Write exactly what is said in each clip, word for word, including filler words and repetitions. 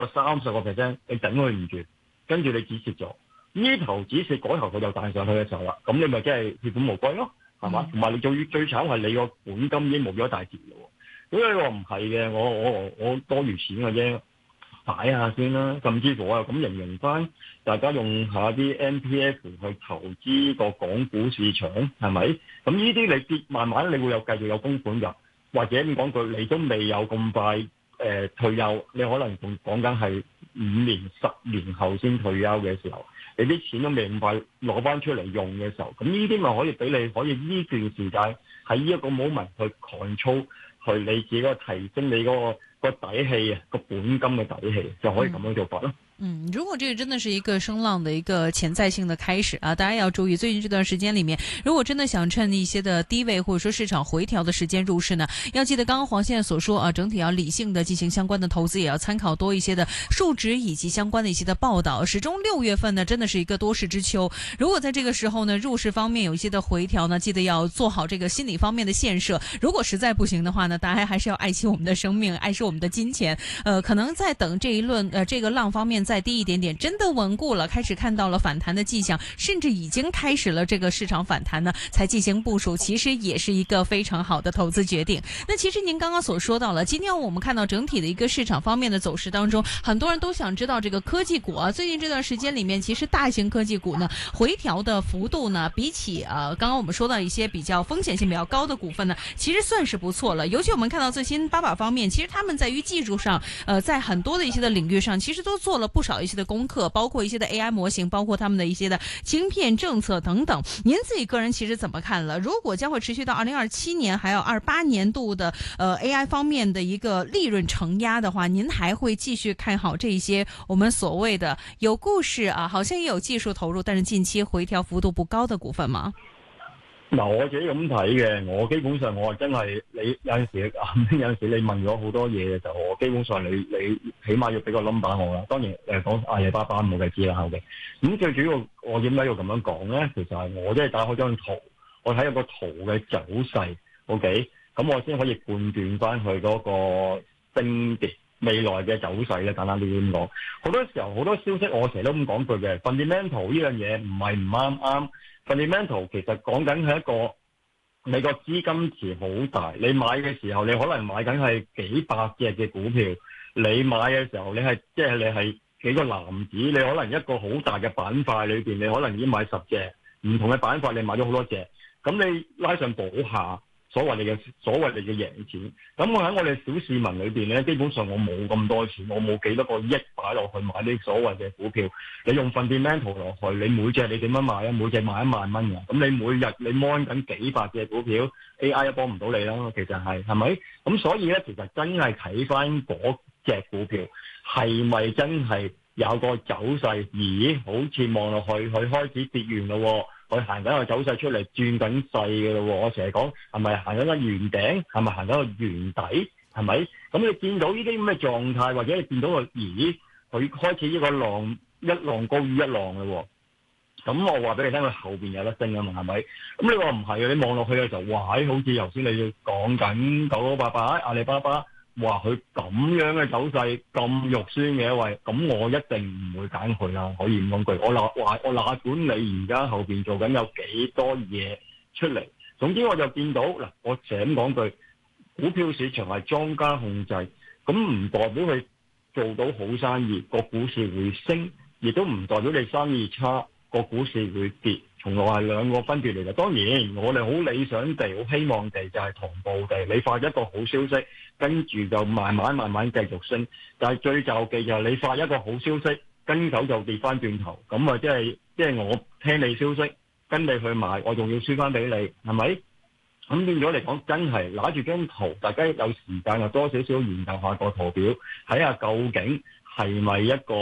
個三十個 percent， 你頂佢唔住，跟住你止蝕咗，呢頭止蝕嗰頭佢就彈上去嘅時候啦，咁你咪真係血本無歸咯，係嘛？同埋、嗯、你最最慘係你個本金已經冇咗一大截咯。如果你話唔係嘅，我我我多餘錢嘅啫，擺下先啦。甚至乎我又咁形容翻，大家用下啲 M P F 去投資個港股市場，係咪？咁呢啲你跌慢慢你會有繼續有供款㗎，或者咁講句，你都未有咁快誒、呃、退休，你可能仲講緊係五年、十年後先退休嘅時候，你啲錢都未咁快攞翻出嚟用嘅時候，咁呢啲咪可以俾你可以呢段時間喺呢一個 moment 去 control。去你自己個提升你嗰個個底氣啊，個本金嘅底氣就可以咁樣做法咯。 嗯，如果這個真的是一個聲浪的一個潛在性的開始啊，大家要注意，最近這段時間裏面，如果真的想趁一些的低位或者說市場回調的時間入市呢，要記得剛剛黃先生所說啊，整體要理性的進行相關的投資，也要參考多一些的數值以及相關的一些的報道。始終六月份呢，真的是一個多事之秋，如果在這個時候呢，入市方面有一些的回調呢，記得要做好這個心理方面的建設。如果實在不行的話呢，大家還是要愛惜我們的生命，愛惜我們的金錢。呃，可能在等這一輪呃這個浪方面再低一點點，真的穩固了，開始看到了反彈的跡象，甚至已經開始了這個市場反彈呢，才進行部署，其實也是一個非常好的投資決定。那其實您剛剛所說到了，今天我們看到整體的一個市場方面的走勢當中，很多人都想知道這個科技股啊，最近這段時間裏面，其實大型科技股呢回調的幅度呢，比起呃剛剛我們說到一些比較風險性比較高的股份呢，其實算是不錯了。尤其我們看到最新八把方面，其實他們在於技術上，呃，在很多的一些的領域上，其實都做了不少一些的功課，包括一些的 A I 模型，包括他們的一些的晶片政策等等。您自己個人其實怎麼看了？如果將會持續到二零二七年，還有二八年度的呃 A I 方面的一個利潤承壓的話，您還會繼續看好這些我們所謂的有故事啊，好像也有技術投入，但是近期回調幅度不高的股份嗎？ 嗱，我自己咁睇嘅，我基本上我真係你有陣時有陣時你問咗好多嘢嘅時候，我基本上你你起碼要俾個 number 我啦。當然誒講阿里巴巴冇計知啦，後嘅咁最主要我點解要咁樣講咧？其實係我即係打開張圖，我睇有個圖嘅走勢 ，OK，咁我先可以判斷翻佢嗰個升跌未來嘅走勢咧。簡單啲咁講，好多時候好多消息我成日都咁講句嘅 fundamental 呢樣嘢唔係唔啱啱。fundamental 其實講緊係一個你個資金池好大，你買嘅時候你可能買緊係幾百隻嘅股票，你買嘅時候你係即係你係幾個籃子，你可能一個好大嘅板塊裏邊，你可能已經買十隻唔同嘅板塊，你買咗好多隻，咁你拉上補下。所謂你嘅所謂你嘅贏錢，咁我喺我哋小市民裏邊咧，基本上我冇咁多錢，我冇幾多個億擺落去買啲所謂嘅股票。你用 fundamental 落去，你每隻你點樣買啊？每隻買一萬蚊嘅，咁你每日你 mon 緊幾百隻股票 ，A I 都幫唔到你啦。其實係係咪？咁所以咧，其實真係睇翻嗰隻股票係咪真係有個走勢？咦，好似望落去佢開始跌完咯。佢行緊個走勢出嚟，轉緊勢嘅咯喎！我成日講係咪行緊個圓頂，係咪行緊個圓底，係咪？咁你見到呢啲咁嘅狀態，或者你見到個咦，佢開始呢個浪一浪高於一浪嘅喎。咁我話俾你聽，佢後邊有得升啊嘛，係咪？咁你話唔係嘅，你望落去嘅時候，哇！好似頭先你講緊九九八八阿里巴巴。哇！佢咁樣嘅走勢咁肉酸嘅，喂，咁我一定唔會揀佢啦。可以唔講句，我哪話我哪管你而家後邊做緊有幾多嘢出嚟。總之我就見到嗱，我成日咁講句，股票市場係莊家控制，咁唔代表佢做到好生意，個股市會升，亦都唔代表你生意差，個股市會跌。從來係兩個分別嚟嘅。當然我哋好理想地、好希望地就係同步地，你發一個好消息，跟住就慢慢慢慢繼續升。但係最就忌就係你發一個好消息，跟手就跌翻轉頭，咁啊即係即係我聽你消息，跟你去買，我仲要輸翻俾你，係咪？咁變咗嚟講，真係拿住張圖，大家有時間就多少少研究下個圖表，睇下究竟係咪一個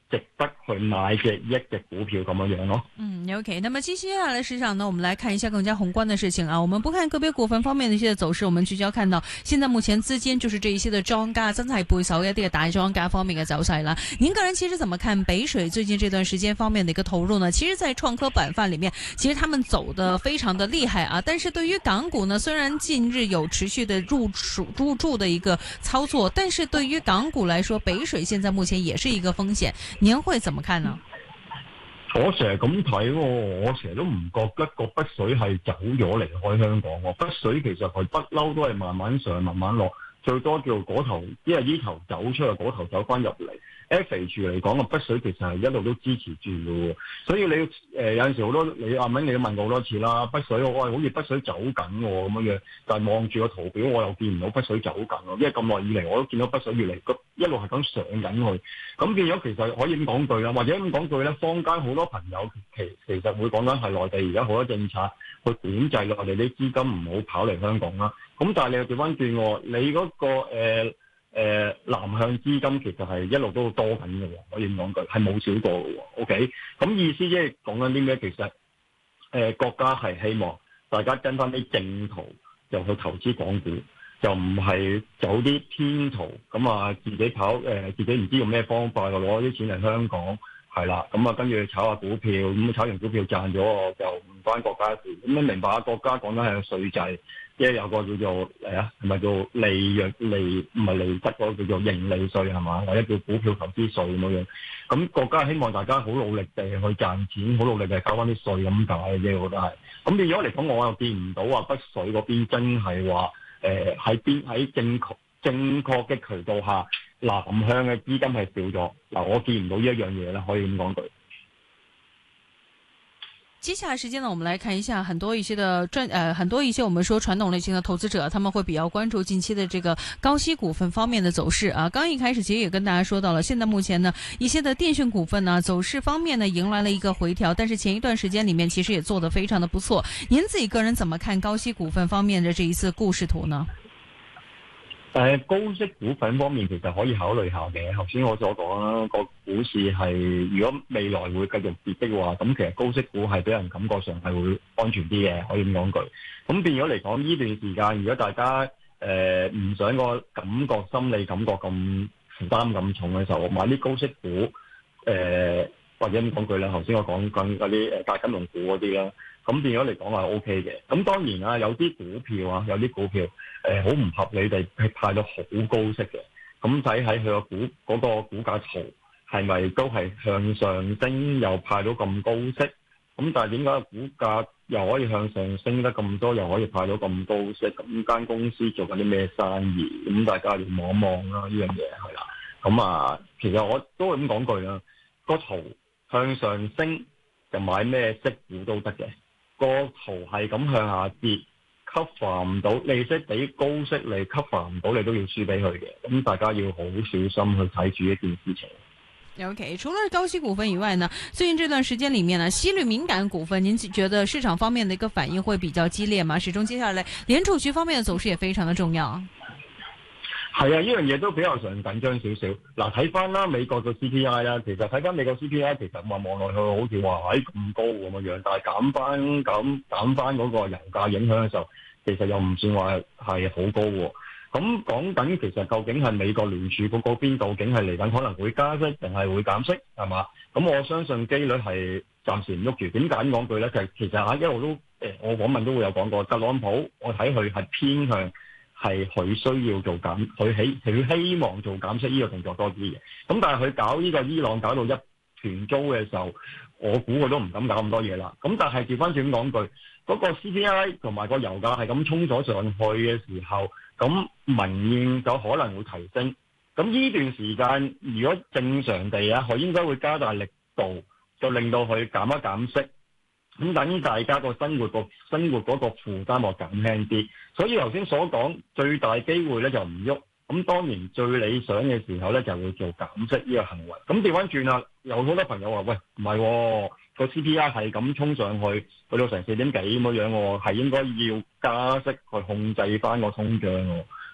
值得去買嘅一隻股票咁樣樣咯。 嗯 ，OK。那麼接下來市場呢，我們來看一下更加宏觀的事情啊。我們不看個別股份方面的一些走勢，我們聚焦看到現在目前資金就是這一些的莊家真係背手一啲嘅大莊家方面嘅走勢啦。您個人其實怎麼看北水最近這段時間方面的一個投入呢？其實，在創科板塊裏面，其實他們走得非常的厲害啊。但是對於港股呢，雖然近日有持續的入數入駐的一個操作，但是對於港股來說，北水現在目前也是一個風險。您會怎麼看呢？ 我成日咁睇，我成日都唔覺得個北水係走咗離開香港喎。北水其實佢不嬲都係慢慢上、慢慢落，最多叫嗰頭，因為呢頭走出去，嗰頭走翻入嚟。F H 嚟講個北水其實係一路都支持住嘅喎，所以你誒、呃、有陣時好多你阿明你都問過好多次啦，北水我係好似北水走緊喎咁樣樣，但係望住個圖表我又見唔到北水走緊喎，因為咁耐以嚟我都見到北水越嚟一路係咁上緊去，咁變咗其實可以咁講句啦，或者咁講句咧，坊間好多朋友其其實會講緊係內地而家好多政策去管制我哋啲資金唔好跑嚟香港啦，咁但係你又調翻轉喎，你嗰、那個、呃誒、呃，南向資金其實係一路都多緊嘅喎，可以咁講句，係冇少過嘅喎。OK，咁意思即係講緊啲咩？其實誒、呃，國家係希望大家跟翻啲正途，就去投資港股，就唔係走啲偏途，咁啊自己跑誒、呃，自己唔知用咩方法就攞啲錢嚟香港，係啦，咁啊跟住炒下股票，咁炒完股票賺咗，我就唔關國家事。咁你明白啊？國家講緊係稅制。即係有個叫做誒啊，係咪叫利潤利唔係利得嗰個叫做盈利稅係嘛，或者叫股票投資稅咁樣。咁國家希望大家好努力地去賺錢，好努力地交翻啲稅咁解嘅啫，我覺得係。咁變咗嚟講，我又見唔到話北水嗰邊真係話誒喺邊喺正確正確嘅渠道下南向嘅資金係少咗。嗱，我見唔到呢一樣嘢啦，可以咁講句。 接下來時間呢，我們來看一下很多一些的賺，呃，很多一些我們說傳統類型的投資者，他們會比較關注近期的這個高息股份方面的走勢啊。剛一開始其實也跟大家說到了，現在目前呢一些的電訊股份呢走勢方面呢迎來了一個回調，但是前一段時間裏面其實也做得非常的不錯。您自己個人怎麼看高息股份方面的這一次故事圖呢？ 誒高息股份方面其實可以考慮下嘅，頭先我所講啦，個股市係如果未來會繼續跌的話，咁其實高息股係俾人感覺上係會安全啲嘅，可以咁講句。咁變咗嚟講，呢段時間如果大家誒唔想個感覺心理感覺咁負擔咁重嘅時候，買啲高息股誒、呃、或者咁講句啦，頭先我講緊嗰啲誒大金融股嗰啲啦。咁變咗嚟講係 O K 嘅，咁當然啦，有啲股票啊，有啲股票誒好唔合理地係派到好高息嘅，咁睇喺佢個股嗰個股價圖係咪都係向上升又派到咁高息？咁但係點解個股價又可以向上升得咁多，又可以派到咁高息？咁間公司做緊啲咩生意？咁大家要望一望啦，呢樣嘢係啦。咁啊，其實我都係咁講句啦，個圖向上升就買咩息股都得嘅。個圖係咁向下跌 ，cover 唔到利息比高息嚟 cover 唔到，你都要輸俾佢嘅。咁大家要好小心去睇住一件事情。 OK， 除了高息股份以外呢，最近這段時間裏面呢，息率敏感股份，您覺得市場方面的一個反應會比較激烈嗎？始終接下來聯儲局方面的走勢也非常的重要。 係啊，呢樣嘢都比較上緊張少少。嗱，睇翻啦，美國嘅 C P I 啦，其實睇翻美國 C P I，其實話望落去好似話喺咁高咁樣樣，但係減翻減減翻嗰個油價影響嘅時候，其實又唔算話係好高喎。咁講緊其實究竟係美國聯儲局嗰邊究竟係嚟緊可能會加息定係會減息係嘛？咁我相信機率係暫時唔喐住。點解講句咧？就係其實嚇一路都誒，我訪問都會有講過，特朗普我睇佢係偏向。係佢需要做減，佢希佢希望做減息呢個動作多啲嘅。咁但係佢搞呢個伊朗搞到一團糟嘅時候，我估佢都唔敢搞咁多嘢啦。咁但係調翻轉講句，嗰、那個 C P I 同埋個油價係咁衝咗上去嘅時候，咁民怨就可能會提升。咁呢段時間如果正常地啊，佢應該會加大力度，就令到佢減一減息。咁等大家個生活個生活嗰個負擔我減輕啲，所以頭先所講最大機會咧就唔喐，咁當然最理想嘅時候咧就會做減息呢個行為。咁調翻轉啦，有好多朋友話：喂，唔係個 C P I 係咁衝上去，去到成四點幾咁樣樣喎，係應該要加息去控制翻個通脹喎。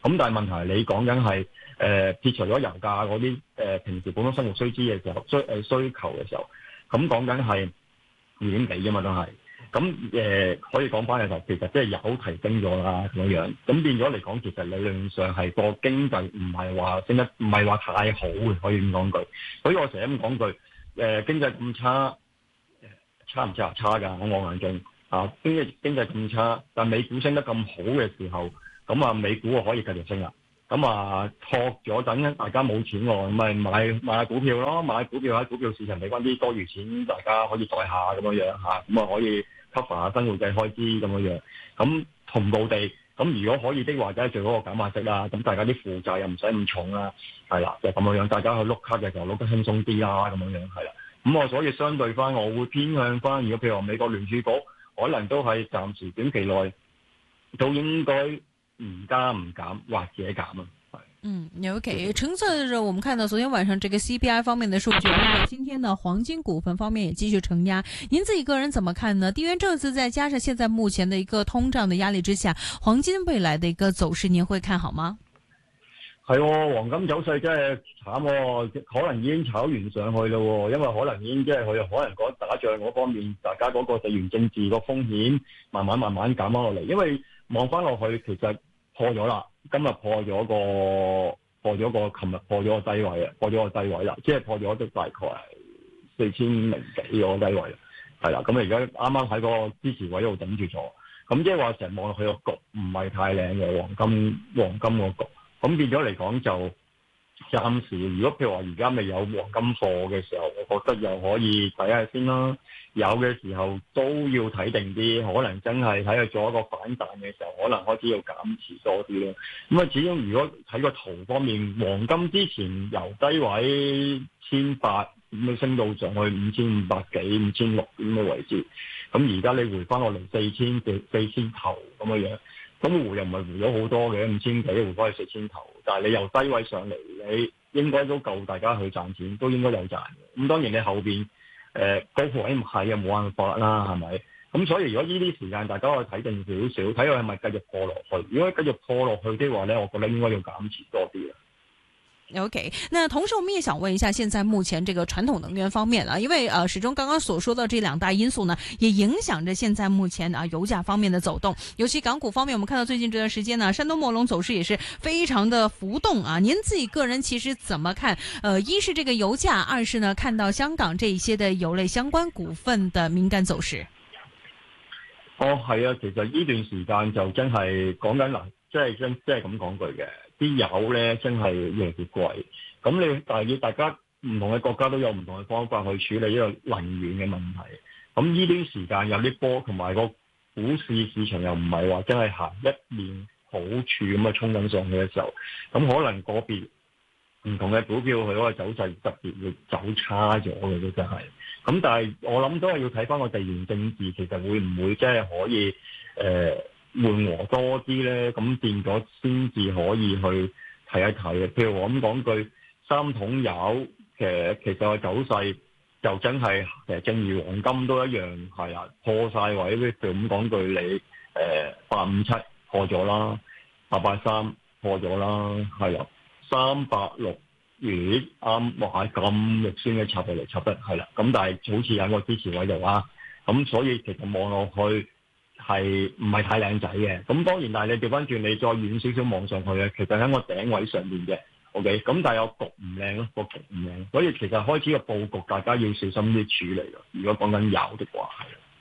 咁但係問題係你講緊係誒撇除咗油價嗰啲誒平時普通生活須知嘅時候需誒、呃、需求嘅時候，咁講緊係二點幾啫嘛都係。咁誒、呃、可以講翻嘅時候，其實即係油提升咗啦咁樣，咁變咗嚟講，其實理論上係個經濟唔係話升得唔係話太好嘅，可以咁講句。所以我成日咁講句，誒、呃、經濟咁差，差唔差啊？差㗎，我望眼鏡啊，經濟經濟咁差，但美股升得咁好嘅時候，咁啊美股啊可以繼續升啦。咁啊托咗等大家冇錢喎，咁咪買買下股票咯，買股票喺股票市場俾翻啲多餘錢，大家可以袋下咁樣樣嚇，咁啊可以 cover 下生活嘅開支咁樣樣。咁同步地，咁如果可以的話，梗係最好個減壓息啦。咁大家啲負債又唔使咁重啦，係啦，就咁樣樣。大家去碌卡嘅時候碌得輕鬆啲啦，咁樣樣係啦。咁我所以相對翻，我會偏向翻，如果譬如話美國聯儲局可能都係暫時短期內都應該。唔加唔減或者減啊， 嗯 ，OK。橙色是我們看到昨天晚上這個 C P I 方面的數據，那麼今天呢黃金股份方面也繼續承壓。您自己個人怎麼看呢？地緣政治再加上現在目前的一個通脹的壓力之下，黃金未來的一個走勢，您會看好嗎？ 係、哦，黃金走勢真係慘、哦，可能已經炒完上去咯，因為可能已經即係佢可能嗰打仗嗰方面，大家嗰個地緣政治個風險慢慢慢慢減翻落嚟，因為望翻落去其實。破咗啦，今日破咗個破咗個，琴日破咗個低位啊，破咗個低位啦，即係破咗都大概係四千零幾個低位啦，係啦，咁啊而家啱啱喺個支持位度頂住咗，咁即係話成日望落去個局唔係太靚嘅黃金黃金個局，咁變咗嚟講就暫時，如果譬如話而家未有黃金貨嘅時候，我覺得又可以睇下先啦。有嘅時候都要睇定啲，可能真係睇佢做一個反彈嘅時候，可能開始要減持多啲咯。咁啊，始終如果睇個圖方面，黃金之前由低位千八咁樣升到上去五千五百幾、五千六咁嘅位置，咁而家你回翻落嚟四千幾、四千頭咁嘅樣，咁回又唔係回咗好多嘅，五千幾回翻去四千頭，但係你由低位上嚟，你應該都夠大家去賺錢，都應該有賺嘅。咁當然你後邊。誒、呃、高位唔係啊，冇辦法啦，係咪？咁所以如果呢啲時間大家可以睇定少少，睇佢係咪繼續破落去。如果繼續破落去的話咧，我覺得應該要減持多啲啦。 OK，那同時我們也想問一下，現在目前這個傳統能源方面啊，因為呃始終剛剛所說的這兩大因素呢，也影響着現在目前啊油價方面的走動。尤其港股方面，我們看到最近這段時間呢，山東墨龍走勢也是非常的浮動啊。您自己個人其實怎麼看？呃，一是這個油價，二是呢看到香港這一些的油類相關股份的敏感走勢。 哦，係啊，其實呢段時間就真係講緊嗱，即係真即係咁講句嘅。啲油咧真係越嚟越貴，咁你但係大家唔同嘅國家都有唔同嘅方法去處理呢個能源嘅問題。咁呢啲時間有啲波，同埋個股市市場又唔係話真係行一面好處咁嘅衝緊上去嘅時候，咁可能個別唔同嘅股票佢嗰個走勢特別會走差咗嘅都真係。咁但係我諗都係要睇翻個地緣政治，其實會唔會即係可以誒？呃緩和多啲咧，咁變咗先至可以去睇一睇嘅。譬如我咁講句，三桶油嘅其實個走勢就真係誒，正如黃金都一樣係啊，破晒位。譬如咁講句，你誒八五七破咗啦，八八三破咗啦，係啦，三八六咦啱哇咁肉酸嘅插入嚟插得係啦，咁但係好似有個支持位度啊，咁所以其實望落去。係唔係太靚仔嘅？咁當然，但係你調翻轉，你再遠少少望上去咧，其實喺個頂位上面嘅，OK。咁但係有局唔靚咯，個局唔靚，所以其實開始個佈局，大家要小心啲處理咯。如果講緊有的話，係。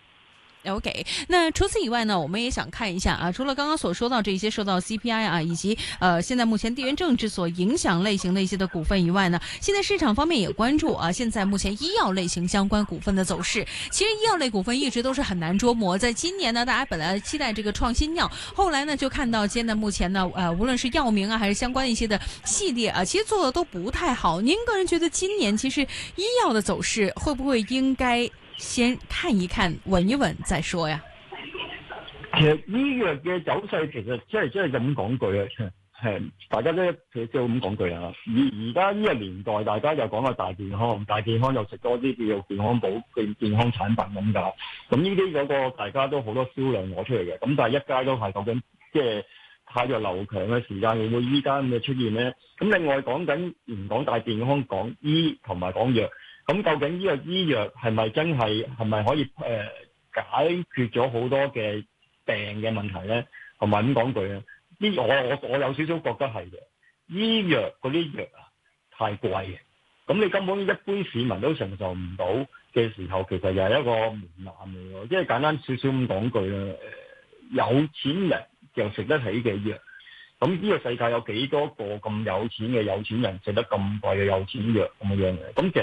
OK，那除此以外呢，我們也想看一下啊，除了剛剛所說到這些受到 C P I 啊，以及呃現在目前地緣政治所影響類型的一些的股份以外呢，現在市場方面也關注啊，現在目前醫藥類型相關股份的走勢。其實醫藥類股份一直都是很難捉摸，在今年呢，大家本來期待這個創新藥，後來呢就看到現在目前呢，呃無論是藥明啊，還是相關一些的系列啊，其實做的都不太好。您個人覺得今年其實醫藥的走勢會不會應該先看一看，穩一穩再說呀。 其實醫藥嘅走勢其實即係即係咁講句啊，係大家都即係咁講句啊。而而家呢個年代，大家又講個大健康，大健康又食多啲叫做健康寶健健康產品咁㗎。咁呢啲嗰個大家都好多銷量攞出嚟嘅。咁但係一家都係究竟即係太弱流強嘅時間，會唔會依家咁嘅出現咧？咁另外講緊唔講大健康，講醫同埋講藥，咁究竟呢個醫藥係咪真係係咪可以誒、呃、解決咗好多嘅病嘅問題咧？同埋咁講句啊，呢我我我有少少覺得係嘅，醫藥嗰啲藥啊太貴嘅，咁你根本一般市民都承受唔到嘅時候，其實又係一個門檻嚟嘅。即係簡單少少咁講句啦，誒、呃、有錢人又食得起嘅藥，咁呢個世界有幾多個咁有錢嘅有錢人食得咁貴嘅有錢藥咁樣嘅？咁其實